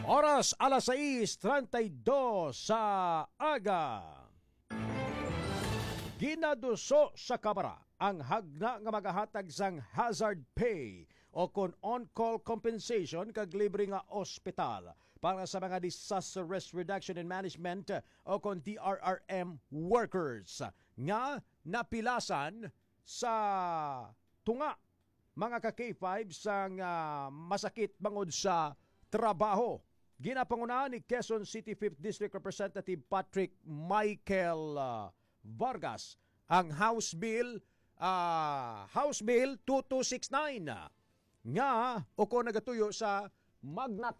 Oras alas 6:32 sa aga. Ginaduso sa Kamara ang hagna nga magahatag sang hazard pay o kon on-call compensation kag libre nga ospital para sa mga Disaster Risk Reduction and Management o kon DRRM workers nga napilasan sa tunga mga ka-K5 sang masakit bangod sa trabaho. Ginapangunahan ni Quezon City 5th District Representative Patrick Michael Vargas ang House Bill 2269 nga uko nagatuyo sa Magna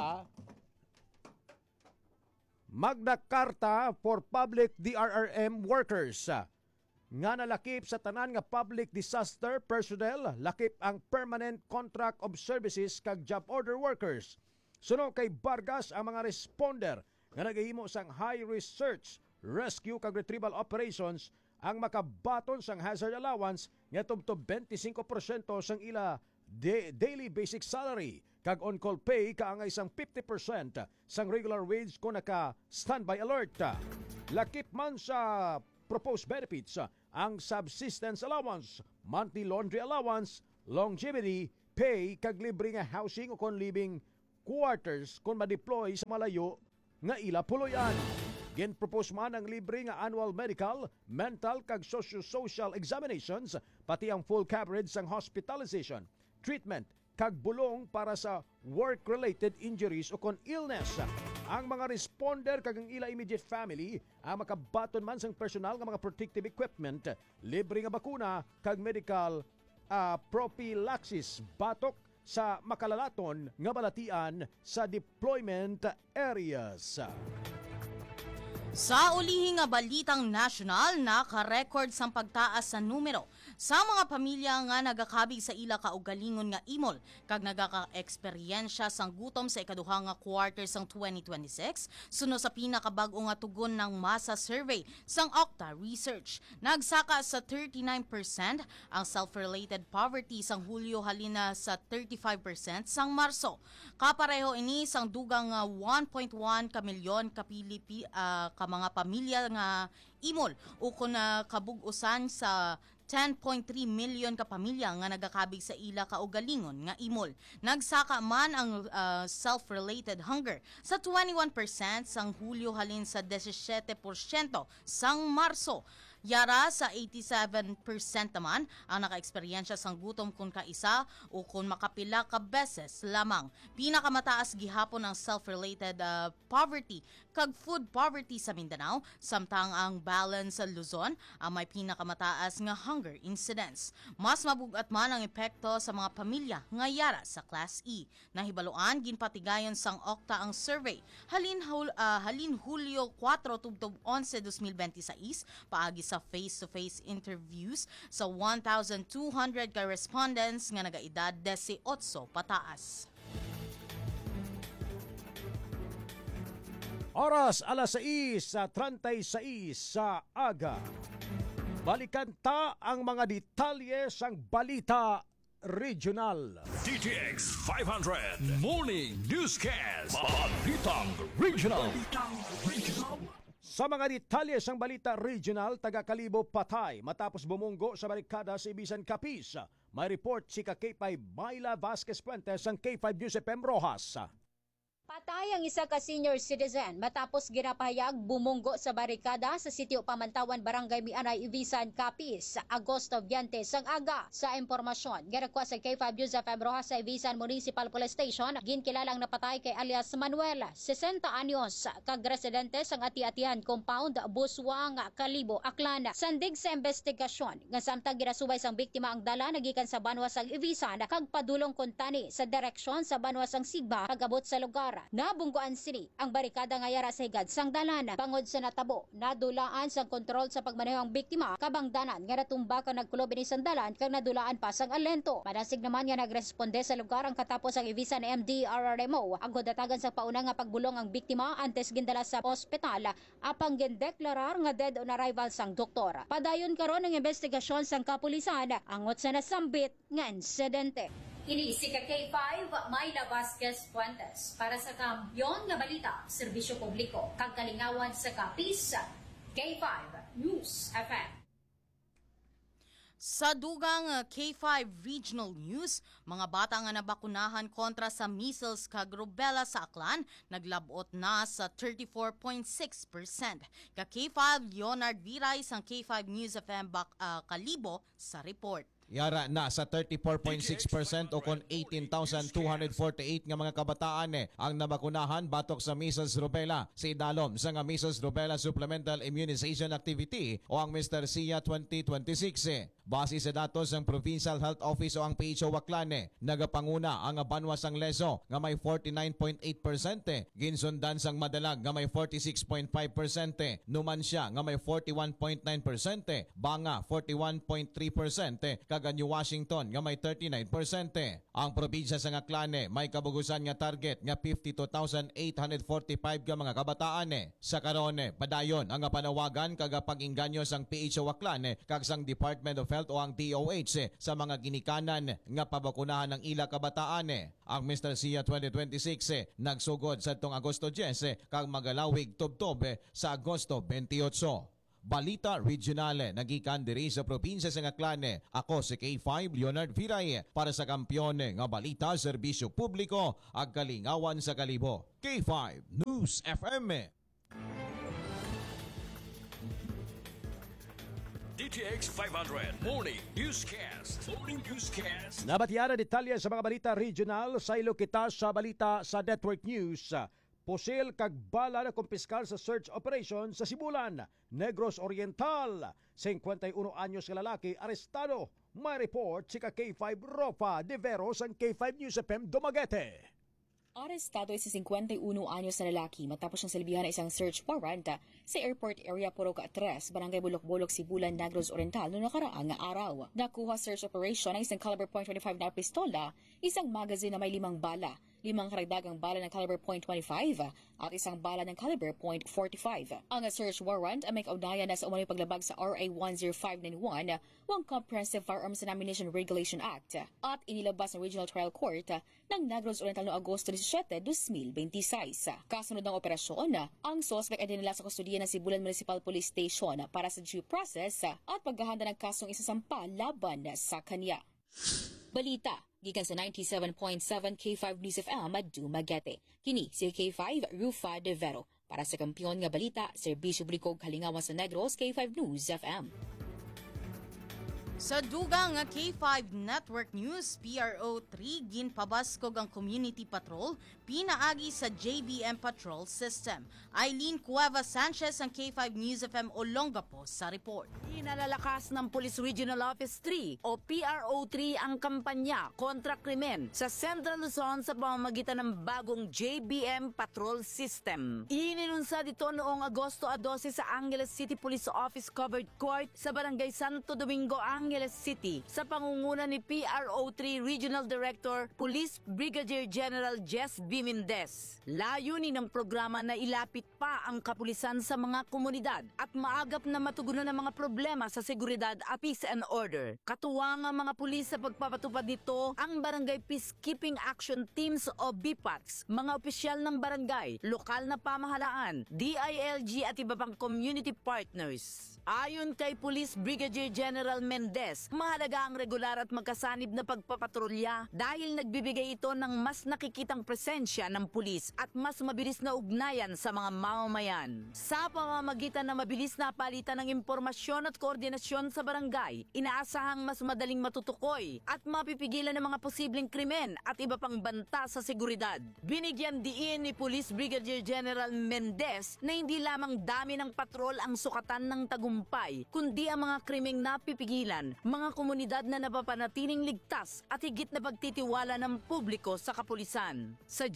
Carta for Public DRRM Workers nga nalakip sa tanan nga public disaster personnel, lakip ang permanent contract of services kag job order workers. Suno kay Vargas ang mga responder nga nagahimo sang high research, rescue kag retrieval operations ang makabaton sang hazard allowance nga tubtob 25% sang ila daily basic salary kag on-call pay kaangay sang 50% sang regular wage kung naka standby alert. Lakip man sa proposed benefits ang subsistence allowance, monthly laundry allowance, longevity pay kag libre nga housing o kon living quarters kung ma-deploy sa malayo nga ila puloyan. Gin-propose man ang libre nga annual medical, mental kag socio-social examinations pati ang full coverage sang hospitalization, treatment kag bulong para sa work-related injuries o kon illness. Ang mga responder kag ang ila immediate family ang makabaton man sang personal nga mga protective equipment, libre nga bakuna kag medical prophylaxis batok sa makalalaton nga balatian sa deployment areas. Sa ulihing nga balitang nasyonal, naka-record sang pagtaas sa numero sa mga pamilya nga nagakabig sa ila kaugalingon nga imol kag nagaka-eksperyensya sang gutom sa ikaduha nga quarter sang 2026 suno sa pinakabag-o nga tugon ng masa survey sang Okta Research. Nagsaka sa 39% ang self-related poverty sang Hulyo halina sa 35% sang Marso. Kapareho ini sang dugang 1.1 ka milyon ka mga pamilya nga imol o kung kabug-usan sa 10.3 million ka pamilya nga nagakabig sa ila kaugalingon nga imol. Nagsaka man ang self-related hunger sa 21% sang Hulyo halin sa 17% sang Marso. Yara sa 87% naman ang naka-eksperyensya sang gutom kung kaisa o kung makapila ka beses lamang. Pinakamataas gihapon ang self-related poverty kag food poverty sa Mindanao, samtang ang balance sa Luzon ang may pinakamataas nga hunger incidence. Mas mabugat man ang epekto sa mga pamilya nga yara sa Class E. Nahibaluan ginpatigayon sang Okta ang survey halin Hulyo 4 tubtob 11 2026 paagi sa face-to-face interviews sa 1,200 ka respondents nga nagaedad 18 pataas. Oras alas 6:36 sa aga. Balikan ta ang mga detalye sang balita regional. DTX 500 Morning Newscast. Balitang Regional. Sa mga detalye sang balita regional, taga Kalibo patay matapos bumunggo sa barikada sa Ibisan Capiz. May report si K5 Myla Vasquez Puentes sang K5 News FM Rojas. Patay ang isa ka senior citizen matapos ginapahayag bumunggo sa barikada sa sitio Pamantawan, Barangay Mianay, Ibisan, Capiz sa Agosto 20 sang aga. Sa impormasyon, girakwa sa K5 News FM Rojas sa Ibisan Municipal Police Station, ginkilalang napatay kay alias Manuel, 60 anyos, kag residente sang Ati-Atihan Compound, Buswang, Kalibo, Aklan. Sandig sa investigasyon, nga samtang ginasubay sang biktima ang dala nagikan sa Banwa sang Ibisan, kag padulong kuntani sa direksyon sa Banwa sang Sigba, kagabot sa lugar. Nabungguan sini ang barikada nga yara sa higad sang dalan. Bangod sa natabo, nadulaan sang kontrol sa pagmaneho ang biktima, kabangdanan nga natumba kang nagkulob ini sang dalan kag nadulaan pa sang alento. Manasig naman nga nagresponde sa lugar ang katapos ang Ibisan MDRRMO. Ang datagan sa pauna nga pagbulong ang biktima antes gindala sa ospital apang gindeklarar nga dead on arrival sang doktor. Padayon karon ang investigasyon sang kapulisan angot sa nasambit nga insidente. Ini si K5, Mayla Vasquez Fuentes para sa Kampiyon nga Balita, Serbisyo Publiko, kag kalingawan sa Kapis, K5 News FM. Sa dugang K5 Regional News, mga bata nga nabakunahan kontra sa measles kag rubella sa Aklan, naglabot na sa 34.6%. Ka K5 Leonard Viray sang K5 News FM Kalibo sa report. Yara na sa 34.6% o kon 18,248 nga mga kabataan ang nabakunahan batok sa measles rubella sa idalom sa nga measles rubella supplemental immunization activity o ang Mr. SIA 2026. Base sa datos ng Provincial Health Office o ang PHO Waklan, nagapanguna ang Banwas ang Leso nga may 49.8%, ginsundan sang Madalag nga may 46.5%, Numancia nga may 41.9%, Banga 41.3%, kag New Washington nga may 39%. Ang probinsya sa Aklan may kabugusan nga target nga 52,845 nga mga kabataan. Sa karon padayon ang panawagan kag pag-inganyo sang PHO Aklan kag sang Department of Health o ang DOH sa mga ginikanan nga pabakunahan ng ila kabataan. Ang Mr. SIA 2026 nagsugod sa tong Agosto 10 kag magalawig tubtob sa Agosto 28. Balita Regional, nagikan diri sa probinsya sa Aklan. Ako si K5 Leonard Viray para sa Kampiyon nga Balita, Serbisyo Publiko ag kalingawan sa Kalibo. K5 News FM. DTX 500 Morning Newscast. Morning Newscast. Nabatiyan na detalye sa mga balita regional sa ilo kita sa balita sa Network News. Pusil kag bala na kumpiskal sa search operation sa Sibulan, Negros Oriental. 51 anyos nga lalaki arestado. May report si K5 Ropa de Veros ang K5 News FM Dumaguete. Arestado si 51 anyos na lalaki matapos siyang silbihan ng isang search warrant sa airport area Poroca 3, Barangay Bulok-Bulok, Sibulan, Negros Oriental noong nakaraang araw. Nakuha search operation ng isang caliber .25 na pistola, isang magazine na may 5 bala, 5 karagdagang bala ng caliber .25 at isang bala ng caliber .45. Ang search warrant ay may kaugnayan na sa umano'y paglabag sa RA 10591 o ang Comprehensive Firearms and Ammunition Regulation Act at inilabas ng Regional Trial Court ng Negros Oriental noong Agosto 17, 2026. Kasunod ng operasyon, ang suspect ay dinala sa kustudiya ng Sibulan Municipal Police Station para sa due process at paghahanda ng kasong isasampa laban sa kanya. Balita gikan sa 97.7 K5 News FM at Dumaguete. Kini si K5 Rufa de Vero para sa Kampiyon nga Balita, Serbisyo Publiko Kalingawan sa Negros, K5 News FM. Sa dugang nga K5 Network News, PRO3 ginpabaskog ang community patrol pinaagi sa JBM Patrol System. Eileen Cueva Sanchez ang K5 News FM Olongapo sa report. Inalalakas ng Police Regional Office 3 o PRO3 ang kampanya kontra krimen sa Central Luzon sa pamamagitan ng bagong JBM Patrol System. Inilunsad ito noong Agosto 12 sa Angeles City Police Office Covered Court sa Barangay Santo Domingo, Angeles City sa pangunguna ni PRO3 Regional Director Police Brigadier General Jess B. Mendez. Layunin ng programa na ilapit pa ang kapulisan sa mga komunidad at maagap na matugunan ang mga problema sa seguridad at peace and order. Katuwang ang mga pulis sa pagpapatupad nito ang Barangay Peacekeeping Action Teams o BPATs, mga opisyal ng barangay, lokal na pamahalaan, DILG at iba pang community partners. Ayon kay Police Brigadier General Mendez, mahalaga ang regular at magkasanib na pagpapatrolya dahil nagbibigay ito ng mas nakikitang presensya ng pulis at mas mabilis na ugnayan sa mga mamamayan. Sa pamamagitan ng mabilis na palitan ng impormasyon at koordinasyon sa barangay, inaasahang mas madaling matutukoy at mapipigilan ng mga posibleng krimen at iba pang banta sa seguridad. Binigyan diin ni Police Brigadier General Mendez na hindi lamang dami ng patrol ang sukatan ng tagumpay, kundi ang mga krimeng napipigilan, mga komunidad na napapanatiling ligtas at higit na pagtitiwala ng publiko sa kapulisan. Sa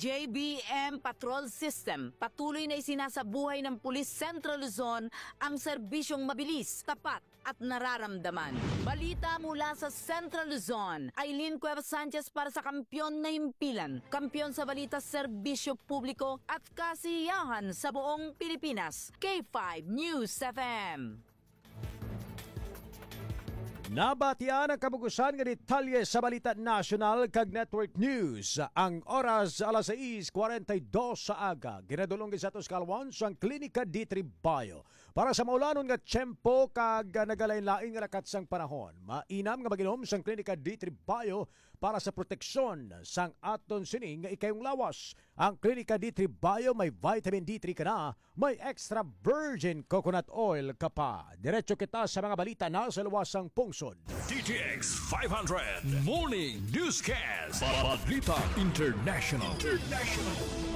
JBM Patrol System, patuloy na isinasabuhay ng Police Central Luzon ang serbisyong mabilis, tapat at nararamdaman. Balita mula sa Central Luzon, Eileen Cueva Sanchez para sa Kampiyon na Himpilan, kampiyon sa balita, serbisyo publiko at kasiyahan sa buong Pilipinas. K5 News FM. Nabatian ang kabugusan nga detalye sa Balita National kag Network News. Ang oras alas 6:42 sa aga. Ginadulong sa atos kalwan sa Klinika D3 Bio. Para sa maulanon nga tiyempo kag nagalain-lain nga lakat sang panahon. Mainam nga maginom sang Klinika D3 Bio para sa proteksyon sang aton sining nga ikayong lawas. Ang Klinika D3 Bio may vitamin D3 ka na, may extra virgin coconut oil ka pa. Diretso kita sa mga balita na sa luwasang pungsod. DTX 500 Morning Newscast. Balita International.